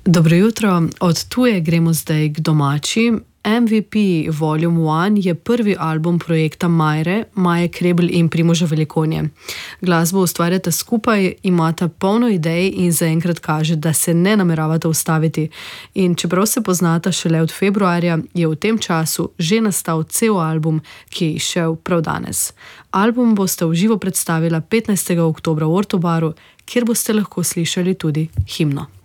Dobro jutro, od tuje gremo zdaj k domači. MVP Volume 1 je prvi album projekta Majre, Maje Krebel in Primoža Velikonje. Glasbo ustvarjata skupaj, imata polno idej in zaenkrat kaže, da se ne nameravata ustaviti. In čeprav se poznata šele od februarja, je v tem času že nastal cel album, ki je izšel prav danes. Album boste v živo predstavila 15. oktobra v Ortobaru, kjer boste lahko slišali tudi himno.